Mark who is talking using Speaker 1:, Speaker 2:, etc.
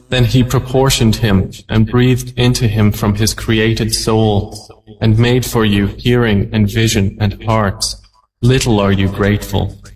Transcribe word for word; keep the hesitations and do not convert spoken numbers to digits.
Speaker 1: Then he proportioned him and breathed into him from his created soul and made for you hearing and vision and hearts. Little are you grateful.